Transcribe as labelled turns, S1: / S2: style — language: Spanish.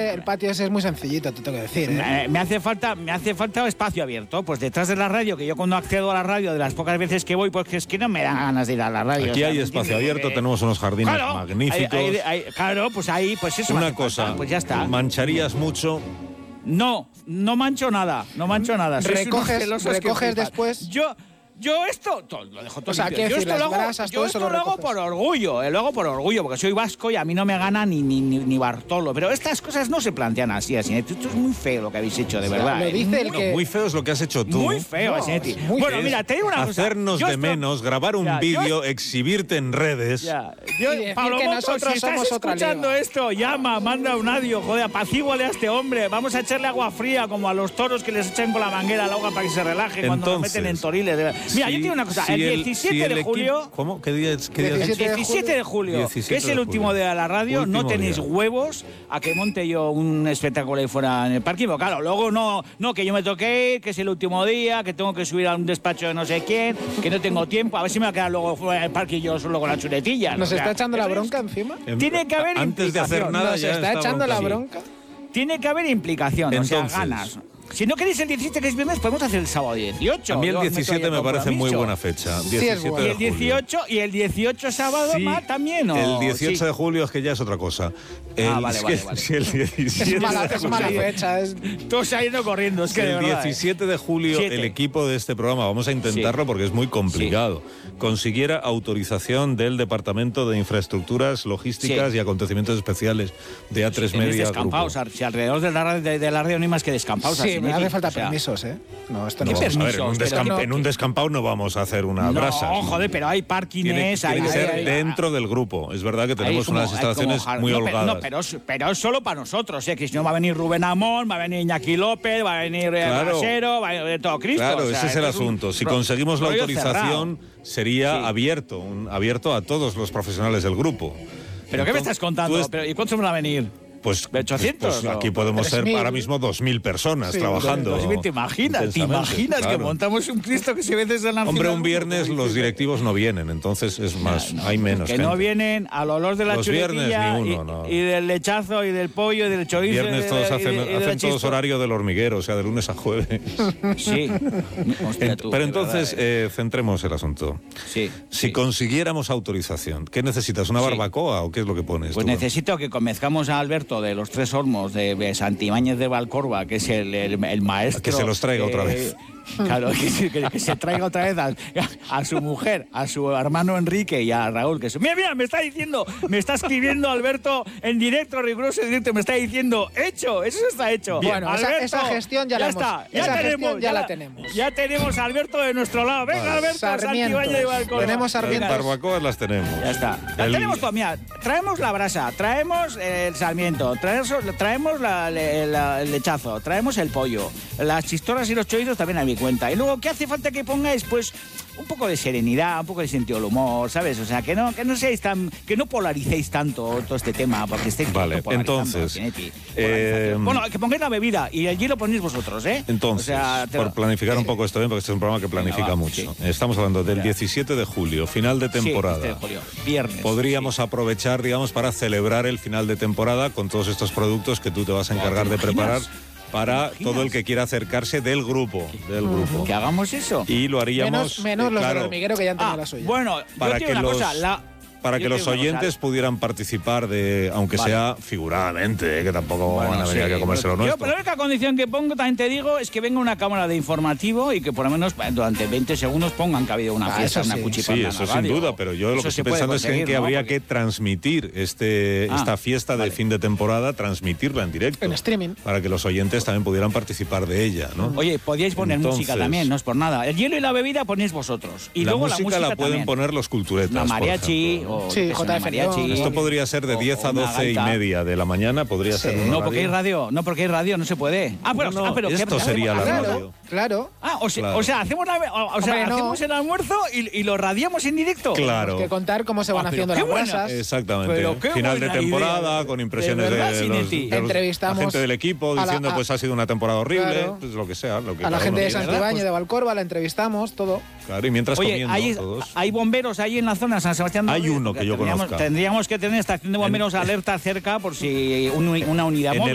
S1: patio ese es muy sencillito, te tengo que decir.
S2: Me hace falta espacio abierto. Pues detrás de la radio, que yo cuando accedo a la radio, de las pocas veces que voy, pues es que no me dan ganas de ir a la radio.
S3: Aquí hay espacio abierto, tenemos unos jardines magníficos.
S2: Claro, pues ahí, pues eso.
S3: Una cosa,
S2: pues ya está.
S3: ¿mancharías mucho?
S2: No mancho nada.
S1: Recoges después.
S2: Yo esto lo dejo todo limpio.
S1: Yo esto lo
S2: hago por orgullo, lo hago por orgullo, porque soy vasco y a mí no me gana ni Bartolo. Pero estas cosas no se plantean así. Esto es muy feo lo que habéis hecho, de verdad.
S1: Lo dice el que...
S3: Muy feo es lo que has hecho tú.
S2: Muy feo, Asinetti. Bueno, mira, te digo una cosa.
S3: Hacernos de menos, grabar un vídeo, exhibirte en redes.
S2: Pablo Motos,
S1: nosotros
S2: si estás
S1: somos otra
S2: escuchando
S1: liga.
S2: esto, llama, manda un audio, joder, apacíguale a este hombre. Vamos a echarle agua fría como a los toros que les echan con la manguera al agua para que se relaje cuando nos meten en toriles. Mira, yo te digo una cosa. El 17 de julio...
S3: ¿Cómo? ¿Qué día es?
S2: El 17 de julio, que es el último día de la radio, no tenéis huevos a que monte yo un espectáculo ahí fuera en el parking. Pero claro, luego no, que yo me toque ir, que es el último día, que tengo que subir a un despacho de no sé quién, que no tengo tiempo. A ver si me va a quedar luego fuera del parking yo solo con la chuletilla.
S1: ¿Nos está echando la bronca encima?
S2: Tiene que haber
S3: Antes de hacer nada
S1: ¿Nos
S3: ya
S1: está echando la bronca?
S2: Tiene que haber implicación,
S3: Entonces,
S2: ganas. Si no queréis el 17, que es viernes, podemos hacer el sábado 18.
S3: A mí el 17 me parece muy buena fecha. 17
S1: bueno.
S2: Y el 18 sábado también, ¿o?
S3: El 18 de julio es que ya es otra cosa.
S2: Vale.
S3: Si el 17
S1: Es mala fecha.
S2: Todos saliendo corriendo, es que
S3: el
S2: de verdad,
S3: 17 de julio el equipo de este programa, vamos a intentarlo porque es muy complicado, consiguiera autorización del Departamento de Infraestructuras, Logísticas y Acontecimientos Especiales de A3 Media Grupo.
S2: Si alrededor de la radio no hay más que descampados.
S1: Sí, me hace falta permisos, ¿eh? No, esto no
S2: ¿Qué
S1: vamos.
S2: permisos?
S3: A ver, en un descampado no vamos a hacer una brasa.
S2: No, joder, pero hay parkings.
S3: Tiene que ser dentro del grupo. Es verdad que tenemos unas instalaciones muy holgadas.
S2: Pero es solo para nosotros, ¿eh? Que si no va a venir Rubén Amón, va a venir Iñaki López, va a venir Brasero, va a venir todo Cristo.
S3: Claro, ese es el asunto. Si conseguimos la autorización, sería abierto a todos los profesionales del grupo.
S2: ¿Pero qué me estás contando? ¿Y cuántos van a venir?
S3: Pues,
S2: ¿de 800?
S3: pues aquí podemos ser ahora mismo 2.000 personas trabajando.
S2: ¿Te imaginas claro. Que montamos un Cristo que se ve desde la ciudad?
S3: Hombre, un viernes los directivos no vienen, entonces es más, hay menos
S2: que
S3: gente.
S2: no vienen al olor de la chuletilla y del lechazo y del pollo y del chorizo.
S3: Viernes todos hacen todos horario del hormiguero, o sea, de lunes a jueves.
S2: Sí. Hostia,
S3: pero entonces, centremos el asunto. Si consiguiéramos autorización, ¿qué necesitas? ¿Una barbacoa o qué es lo que pones?
S2: Pues necesito que convenzcamos a Alberto de los Tres Olmos, de Santibáñez de Valcorba, que es el maestro.
S3: Que se los traiga otra vez.
S2: Claro, que se traiga otra vez a su mujer, a su hermano Enrique y a Raúl. Mira, me está escribiendo Alberto en directo, riguroso en directo, me está diciendo, eso está hecho.
S1: Bien. Bueno,
S2: Alberto,
S1: esa gestión ya la tenemos.
S2: Ya tenemos a Alberto de nuestro lado. Venga, Alberto, Santibáñez de Valcorba.
S1: Tenemos sarmientos.
S3: Las barbacoas las tenemos.
S2: Ya está. Tenemos todo, mira, traemos la brasa, traemos el sarmiento, traemos el lechazo, traemos el pollo, las chistoras y los chorizos también a mi cuenta. Y luego, ¿qué hace falta que pongáis? Pues un poco de serenidad, un poco de sentido del humor, ¿sabes? O sea, que no seáis que no polaricéis tanto todo este tema, porque estáis
S3: entonces,
S2: bueno, que pongáis la bebida y allí lo ponéis vosotros, ¿eh?
S3: Entonces, por planificar un poco esto bien, porque este es un programa que planifica mucho. Estamos hablando del 17 de julio, final de temporada.
S2: 17 de julio, viernes.
S3: Podríamos aprovechar, digamos, para celebrar el final de temporada con todos estos productos que tú te vas a encargar de preparar para todo el que quiera acercarse del grupo.
S2: Que hagamos eso.
S3: Y lo haríamos...
S1: Menos los del hormiguero que ya han tenido la suya.
S2: Bueno,
S3: para que para que los oyentes pudieran participar aunque sea figuradamente, que tampoco van a venir a comerse lo nuestro.
S2: Yo, la única condición que pongo, también te digo, es que venga una cámara de informativo y que por lo menos durante 20 segundos pongan que ha habido una fiesta, una cuchipanda.
S3: Sí, eso sin duda, pero yo lo que estoy pensando es que habría que transmitir esta fiesta de fin de temporada, transmitirla en directo.
S1: En streaming.
S3: Para que los oyentes también pudieran participar de ella, ¿no?
S2: Oye, podíais poner música también, no es por nada. El hielo y la bebida ponéis vosotros. Y luego la música
S3: la pueden poner los culturetas,
S2: la mariachi
S1: JF.
S3: Esto podría ser de 10 a 12 y media de la mañana, podría ser.
S2: No, porque hay radio, no se puede. Pero
S3: esto sería la radio.
S1: Claro.
S2: O sea, hacemos el almuerzo y lo radiamos en directo.
S3: Claro.
S1: Tenemos que contar cómo se van haciendo las brasas.
S3: Exactamente. Final de temporada, con impresiones de la gente del equipo, diciendo pues ha sido una temporada horrible, pues lo que sea.
S1: A la gente de Santibáñez, de Valcorba, la entrevistamos, todo.
S3: Claro, y mientras comiendo todos.
S2: ¿Hay bomberos ahí en la zona de San Sebastián?
S3: Hay uno que yo conozca.
S2: Tendríamos que tener estación de bomberos alerta cerca por si una unidad móvil.